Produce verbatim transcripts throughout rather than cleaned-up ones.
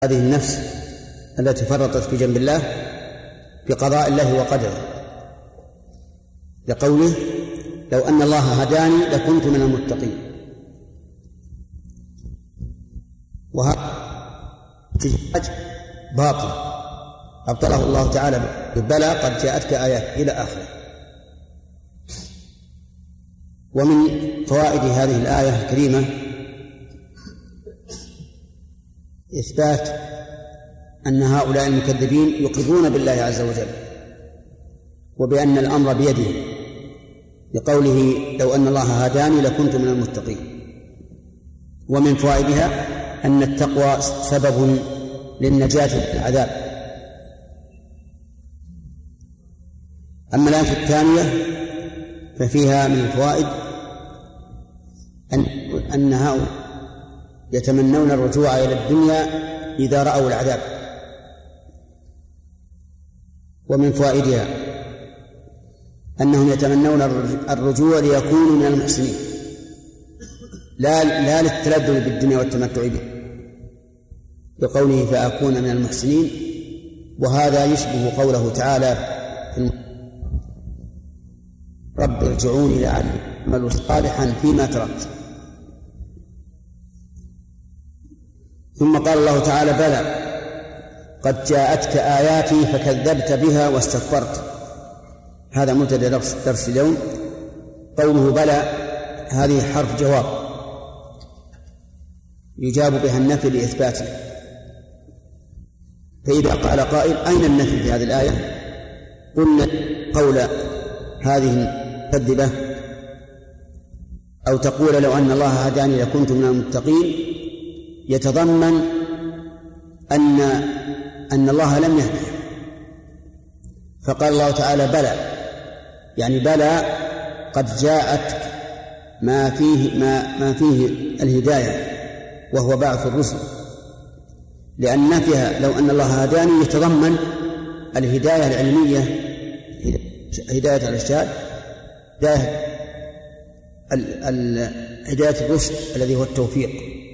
هذه النفس التي فرطت في جنب الله بقضاء الله وقدره، لقوله: لو أن الله هداني لكنت من المتقين. وهذا احتجاج باطل أبطله الله تعالى بلى قد جاءتك آيات إلى آخره. ومن فوائد هذه الآية الكريمة إثبات أن هؤلاء المكذبين يقرون بالله عز وجل وبأن الأمر بيده، لقوله: لو أن الله هداني لكنت من المتقين. ومن فوائدها أن التقوى سبب للنجاة من العذاب. أما الآية الثانية ففيها من الفوائد أن أن هؤلاء يتمنون الرجوع إلى الدنيا إذا رأوا العذاب. ومن فوائدها أنهم يتمنون الرجوع ليكونوا من المحسنين، لا لا للتلذذ بالدنيا والتمتع به، بقوله: فأكون من المحسنين. وهذا يشبه قوله تعالى: رب ارجعوني لعلي أعمل صالحا فيما تركت. ثم قال الله تعالى: بلى قد جاءتك آياتي فكذبت بها واستكبرت. هذا مبتدأ درس اليوم. قوله بلى هذه حرف جواب يجاب بها النفي لإثباته. فإذا قال قائل: أين النفي في هذه الآية؟ قلنا قول هذه المكذبة أو تقول: لو أن الله هداني لكنت من المتقين، يتضمن أن أن الله لم يهده، فقال الله تعالى: بلى، يعني بلى قد جاءت ما فيه ما ما فيه الهداية وهو بعث الرسل، لأن نفيها لو أن الله هداني يتضمن الهداية العلمية، هداية الإرشاد، هداية الرشد الذي هو التوفيق.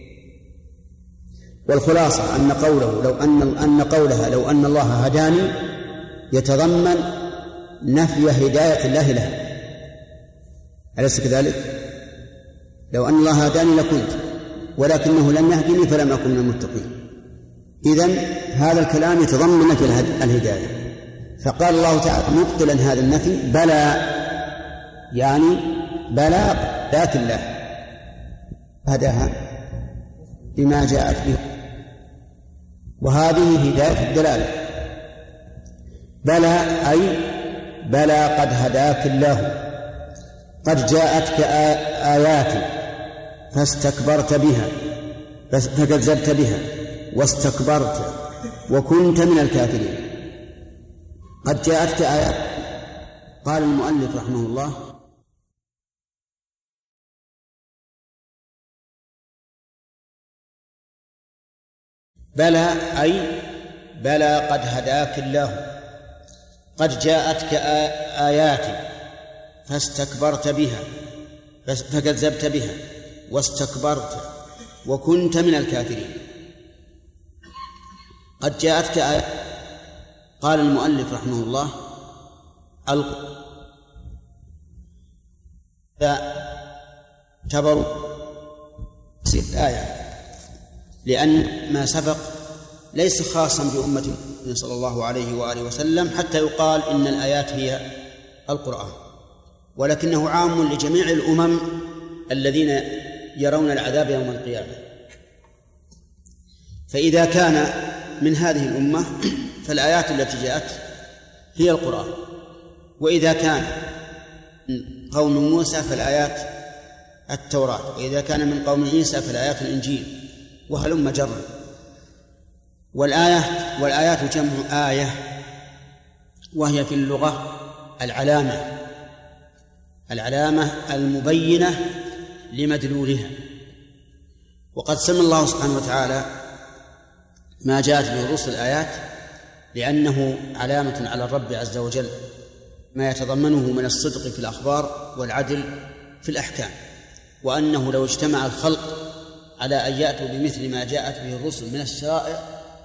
والخلاصة أن قوله لو أن أن قولها لو أن الله هداني يتضمن نفي هداية الله لها، أليس كذلك؟ لو أن الله هداني لكنت، ولكنه لم يهدني فلم أكن من المتقين. إذن هذا الكلام يتضمن نفي الهداية. فقال الله تعالى مبطلا هذا النفي: بلى، يعني بلى ذات الله هداها بما جاءت به، وهذه هداية الدلالة. بلى أي بلى قد هداك الله، قد جاءتك آياتي فاستكبرت بها فكذبت بها واستكبرت وكنت من الكافرين. قد جاءتك آيات. قال المؤلف رحمه الله: بلى أي بلى قد هداك الله، قد جاءتك آياتي فاستكبرت بها فكذبت بها واستكبرت وكنت من الكافرين. قد جاءتك آيات. قال المؤلف رحمه الله: تعتبر الآية، لأن ما سبق ليس خاصا بأمة صلى الله عليه وآله وسلم حتى يقال إن الآيات هي القرآن، ولكنه عام لجميع الأمم الذين يرون العذاب يوم القيامة. فإذا كان من هذه الأمة فالآيات التي جاءت هي القرآن، وإذا كان من قوم موسى فالآيات التوراة، وإذا كان من قوم عيسى فالآيات الإنجيل، وهلم جرا. والآية والآيات جمع آية، وهي في اللغة العلامة العلامة المبينة لمدلولها. وقد سمى الله سبحانه وتعالى ما جاءت به الرسل آيات لأنه علامة على الرب عز وجل، ما يتضمنه من الصدق في الأخبار والعدل في الأحكام، وأنه لو اجتمع الخلق على أن يأتوا بمثل ما جاءت به الرسل من الشرائع